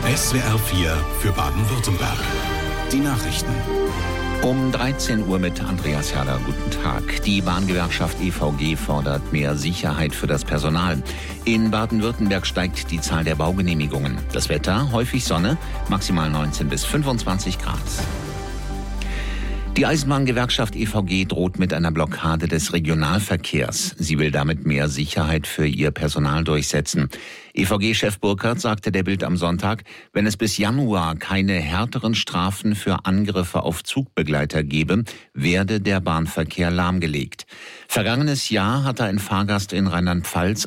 SWR 4 für Baden-Württemberg. Die Nachrichten. Um 13 Uhr mit Andreas Herder. Guten Tag. Die Bahngewerkschaft EVG fordert mehr Sicherheit für das Personal. In Baden-Württemberg steigt die Zahl der Baugenehmigungen. Das Wetter, häufig Sonne, maximal 19 bis 25 Grad. Die Eisenbahngewerkschaft EVG droht mit einer Blockade des Regionalverkehrs. Sie will damit mehr Sicherheit für ihr Personal durchsetzen. EVG-Chef Burkhardt sagte der Bild am Sonntag, wenn es bis Januar keine härteren Strafen für Angriffe auf Zugbegleiter gebe, werde der Bahnverkehr lahmgelegt. Vergangenes Jahr hatte ein Fahrgast in Rheinland-Pfalz